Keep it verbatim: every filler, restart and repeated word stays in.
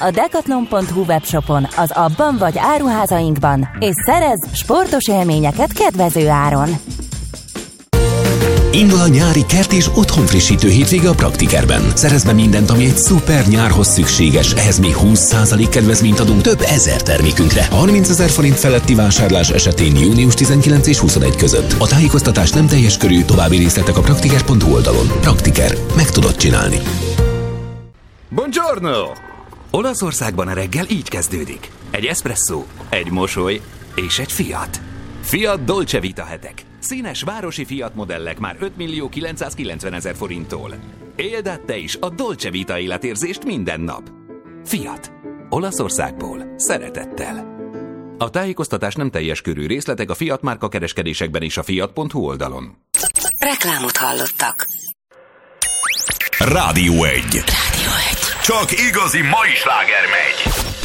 a decathlon pont hu webshopon, az abban vagy áruházainkban, és szerezz sportos élményeket kedvező áron. Indul a nyári kert és otthonfrissítő hétvége a Praktikerben. Szerezd be mindent, ami egy szuper nyárhoz szükséges. Ehhez még húsz százalék kedvezményt adunk több ezer termékünkre. harmincezer forint feletti vásárlás esetén június tizenkilenc és huszonegy között. A tájékoztatás nem teljes körű, további részletek a praktiker pont hu oldalon. Praktiker. Meg tudod csinálni. Buongiorno! Olaszországban a reggel így kezdődik. Egy eszpresszó, egy mosoly és egy Fiat. Fiat Dolce Vita hetek. Színes városi Fiat modellek már öt millió kilencszázkilencvenezer forinttól. Éld át te is a Dolce Vita életérzést minden nap. Fiat. Olaszországból. Szeretettel. A tájékoztatás nem teljes körű, részletek a Fiat márka kereskedésekben és a fiat pont hu oldalon. Reklámot hallottak. Rádió egy. Rádió egy. Csak igazi mai sláger megy.